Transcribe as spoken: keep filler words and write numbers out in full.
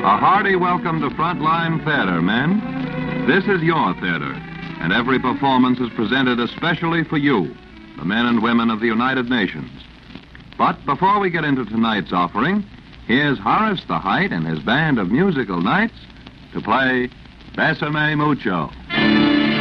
A hearty welcome to Frontline Theater, men. This is your theater, and every performance is presented especially for you, the men and women of the United Nations. But before we get into tonight's offering, here's Horace the Height and his band of musical knights to play Besame Mucho.